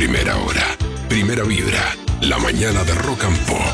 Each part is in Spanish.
Primera hora, primera vibra, la mañana de Rock and Pop.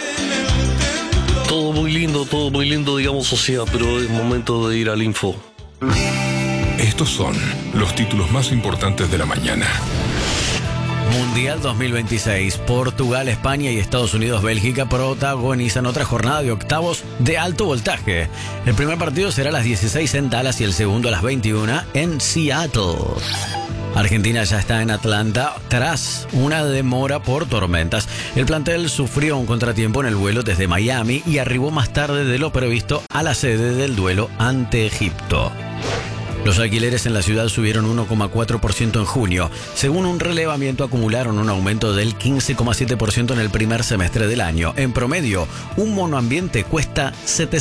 Todo muy lindo, digamos, o sea, pero es momento de ir al info. Estos son los títulos más importantes de la mañana. Mundial 2026. Portugal, España y Estados Unidos, Bélgica protagonizan otra jornada de octavos de alto voltaje. El primer partido será a las 16 en Dallas y el segundo a las 21 en Seattle. Argentina ya está en Atlanta tras una demora por tormentas. El plantel sufrió un contratiempo en el vuelo desde Miami y arribó más tarde de lo previsto a la sede del duelo ante Egipto. Los alquileres en la ciudad subieron 1,4% en junio. Según un relevamiento, acumularon un aumento del 15,7% en el primer semestre del año. En promedio, un monoambiente cuesta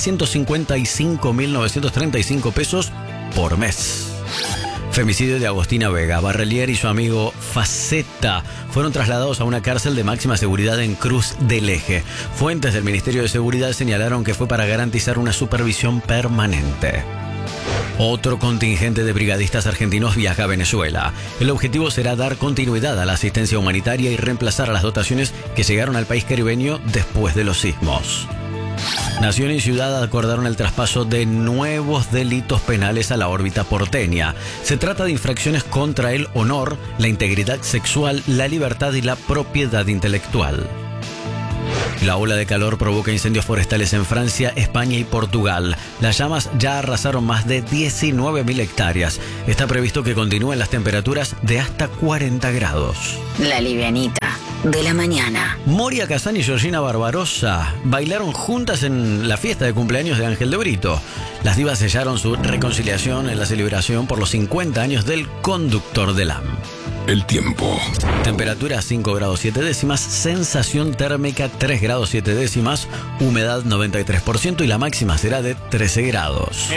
755.935 pesos por mes. Femicidio de Agostina Vega. Barrelier y su amigo Faceta fueron trasladados a una cárcel de máxima seguridad en Cruz del Eje. Fuentes del Ministerio de Seguridad señalaron que fue para garantizar una supervisión permanente. Otro contingente de brigadistas argentinos viaja a Venezuela. El objetivo será dar continuidad a la asistencia humanitaria y reemplazar a las dotaciones que llegaron al país caribeño después de los sismos. Nación y ciudad acordaron el traspaso de nuevos delitos penales a la órbita porteña. Se trata de infracciones contra el honor, la integridad sexual, la libertad y la propiedad intelectual. La ola de calor provoca incendios forestales en Francia, España y Portugal. Las llamas ya arrasaron más de 19.000 hectáreas. Está previsto que continúen las temperaturas de hasta 40 grados. La livianita de la mañana. Moria Kazan y Georgina Barbarossa bailaron juntas en la fiesta de cumpleaños de Ángel de Brito. Las divas sellaron su reconciliación en la celebración por los 50 años del conductor de LAM. El tiempo. Temperatura 5 grados 7 décimas, sensación térmica 3 grados 7 décimas, humedad 93% y la máxima será de 13 grados.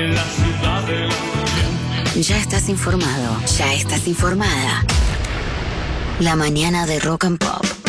Ya estás informado, ya estás informada. La mañana de Rock and Pop.